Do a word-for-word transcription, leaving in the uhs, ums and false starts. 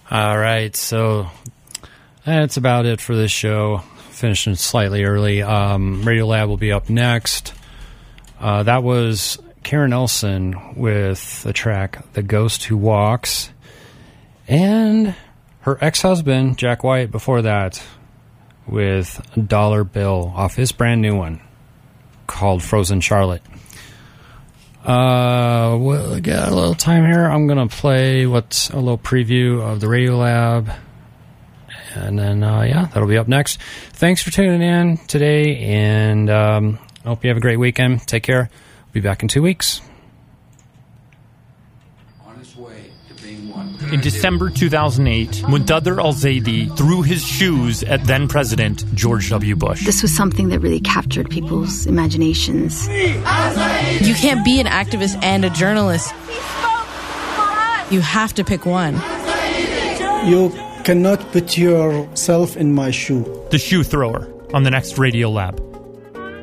All right, so that's about it for this show. Finishing slightly early. Um, Radiolab will be up next. Uh, that was Karen Elson with the track The Ghost Who Walks. And her ex-husband, Jack White, before that, with Dollar Bill off his brand new one called Frozen Charlotte. Uh, we'll got a little time here. I'm going to play what's a little preview of the Radiolab. And then, uh, yeah, that'll be up next. Thanks for tuning in today, and um, I hope you have a great weekend. Take care. We'll be back in two weeks. In December two thousand eight, Muntadhir al-Zaidi threw his shoes at then-President George W. Bush. This was something that really captured people's imaginations. You can't be an activist and a journalist. You have to pick one. You cannot put yourself in my shoe. The Shoe Thrower on the next Radiolab.